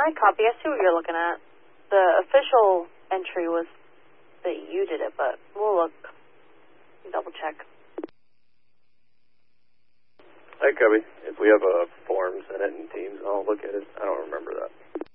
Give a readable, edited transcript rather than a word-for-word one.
I copy. I see what you're looking at. The official entry was that you did it, but we'll look. Double check. Hi, Cubby. If we have forms in it and Teams, I'll look at it. I don't remember that.